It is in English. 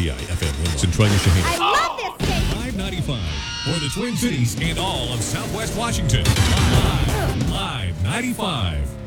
KTTI FM Centralia Shaheen. I love this station. 595 for the Twin Cities and all of Southwest Washington. Live 95.